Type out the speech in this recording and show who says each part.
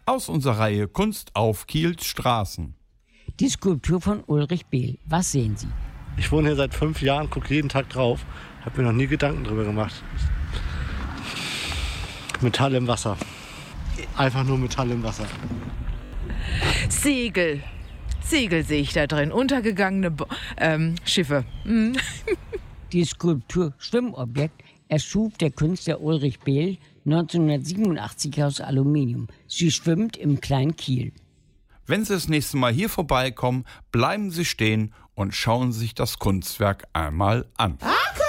Speaker 1: aus unserer Reihe Kunst auf Kiels Straßen.
Speaker 2: Die Skulptur von Ulrich Behl. Was sehen Sie?
Speaker 3: Ich wohne hier seit 5 Jahren, gucke jeden Tag drauf. Habe mir noch nie Gedanken drüber gemacht. Metall im Wasser. Einfach nur Metall im Wasser.
Speaker 4: Segel. Segel sehe ich da drin. Untergegangene Schiffe.
Speaker 2: Die Skulptur Schwimmobjekt erschuf der Künstler Ulrich Behl 1987 aus Aluminium. Sie schwimmt im kleinen Kiel.
Speaker 1: Wenn Sie das nächste Mal hier vorbeikommen, bleiben Sie stehen und schauen sich das Kunstwerk einmal an.